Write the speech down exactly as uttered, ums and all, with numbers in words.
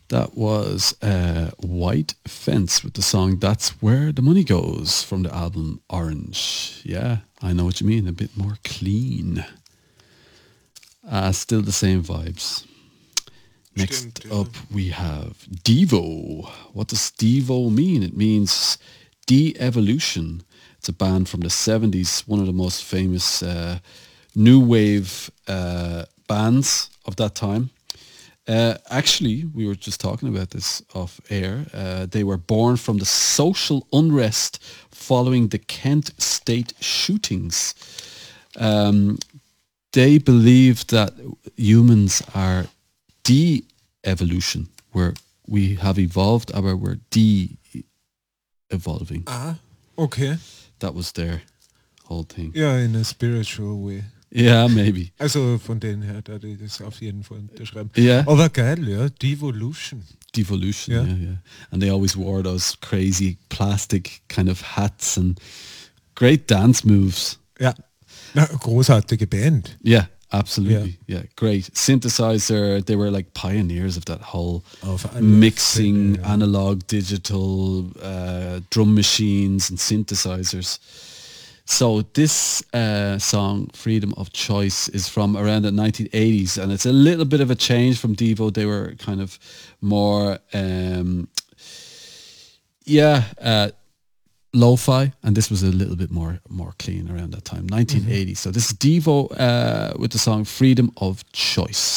That was uh, White Fence with the song That's Where the Money Goes from the album Orange. Yeah, I know what you mean. A bit more clean. Uh, still the same vibes. Next Stimmt, ja. up we have Devo. What does Devo mean? It means De-Evolution. It's a band from the seventies, one of the most famous uh, new wave uh, bands of that time. Uh, actually, we were just talking about this off air. Uh, they were born from the social unrest following the Kent State shootings. Um, they believe that humans are de-evolution, where we have evolved, aber we're de-evolving. Ah, okay. That was their whole thing. Ja, in a spiritual way. Yeah, maybe. Also von denen her, da die das auf jeden Fall unterschreiben. Yeah. Aber geil, ja, Devolution. Devolution, Yeah. yeah, yeah. And they always wore those crazy plastic kind of hats and great dance moves. Ja, na, großartige Band. Yeah, absolutely. Yeah, great. Synthesizer, they were like pioneers of that whole Auf alle mixing, Fälle, ja. analog, digital, uh, drum machines and synthesizers. So this uh, song, Freedom of Choice, is from around the nineteen eighties, and it's a little bit of a change from Devo. They were kind of more, um, yeah, uh, lo-fi, and this was a little bit more more clean around that time, nineteen eighty. Mm-hmm. So this is Devo uh, with the song Freedom of Choice.